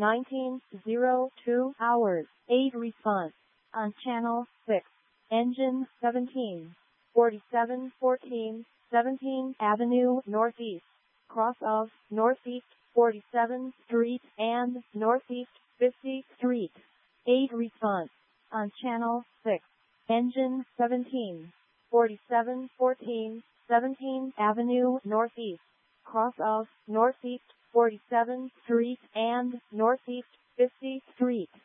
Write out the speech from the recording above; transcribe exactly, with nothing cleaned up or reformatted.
nineteen oh two hours, eight response. On channel six. Engine seventeen. forty-seven fourteen, seventeenth Avenue Northeast. Cross of Northeast forty-seventh Street and Northeast fiftieth Street. eight response. On channel six. Engine seventeen. forty-seven fourteen, seventeenth Avenue Northeast. Cross of Northeast forty-seventh Street and Northeast fiftieth Street.